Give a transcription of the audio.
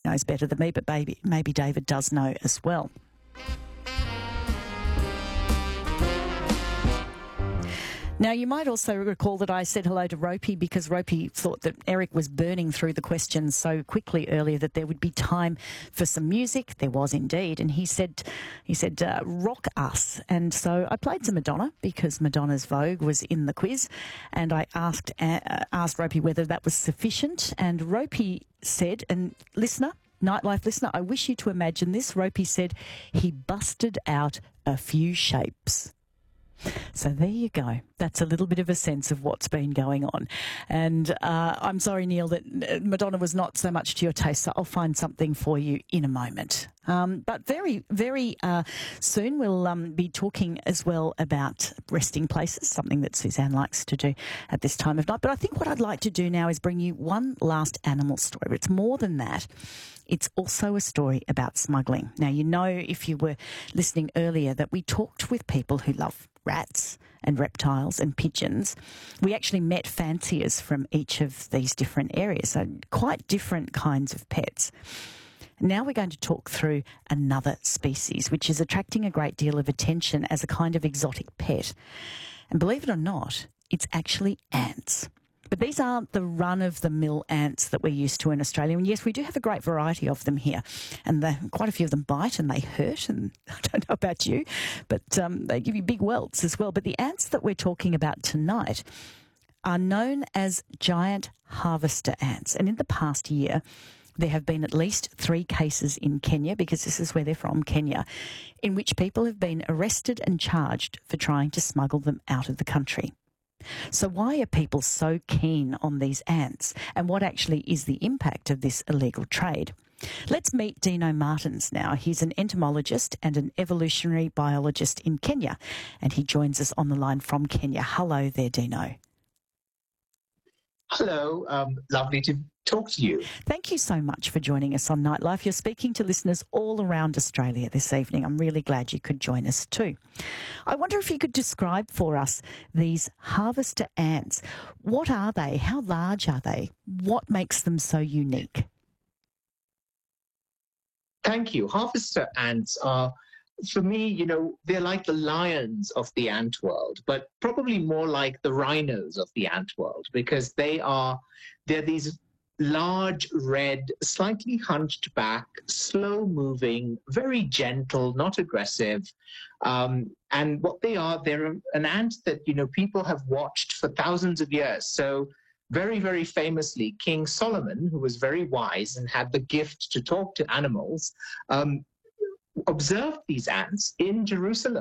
knows better than me, but maybe David does know as well. Now, you might also recall that I said hello to Ropey because Ropey thought that Eric was burning through the questions so quickly earlier that there would be time for some music. There was indeed. And he said, rock us. And so I played some Madonna because Madonna's Vogue was in the quiz. And I asked Ropey whether that was sufficient. And Ropey said, and listener, Nightlife listener, I wish you to imagine this. Ropey said he busted out a few shapes. So there you go. That's a little bit of a sense of what's been going on. And I'm sorry, Neil, that Madonna was not so much to your taste, so I'll find something for you in a moment. But very, very soon we'll be talking as well about resting places, something that Suzanne likes to do at this time of night. But I think what I'd like to do now is bring you one last animal story. But it's more than that. It's also a story about smuggling. Now, you know, if you were listening earlier, that we talked with people who love rats and reptiles and pigeons. We actually met fanciers from each of these different areas, so quite different kinds of pets. Now we're going to talk through another species, which is attracting a great deal of attention as a kind of exotic pet. And believe it or not, it's actually ants. But these aren't the run-of-the-mill ants that we're used to in Australia. And yes, we do have a great variety of them here. And quite a few of them bite and they hurt. And I don't know about you, but they give you big welts as well. But the ants that we're talking about tonight are known as giant harvester ants. And in the past year, there have been at least 3 cases in Kenya, because this is where they're from, Kenya, in which people have been arrested and charged for trying to smuggle them out of the country. So why are people so keen on these ants, and what actually is the impact of this illegal trade? Let's meet Dino Martins now. He's an entomologist and an evolutionary biologist in Kenya, and he joins us on the line from Kenya. Hello there, Dino. Hello, lovely to talk to you. Thank you so much for joining us on Nightlife. You're speaking to listeners all around Australia this evening. I'm really glad you could join us too. I wonder if you could describe for us these harvester ants. What are they? How large are they? What makes them so unique? Thank you. Harvester ants are, for me, they're like the lions of the ant world, but probably more like the rhinos of the ant world, because they're these large, red, slightly hunched back, slow-moving, very gentle, not aggressive. And what they are, they're an ant that, people have watched for thousands of years. So very, very famously, King Solomon, who was very wise and had the gift to talk to animals, observed these ants in Jerusalem.